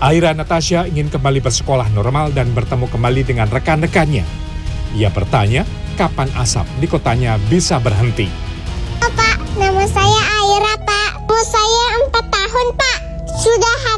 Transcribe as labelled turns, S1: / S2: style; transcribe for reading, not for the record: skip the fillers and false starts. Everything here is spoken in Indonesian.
S1: Aira Natasha ingin kembali bersekolah normal dan bertemu kembali dengan rekan-rekannya. Ia bertanya, kapan asap di kotanya bisa berhenti.
S2: Pak, nama saya Aira.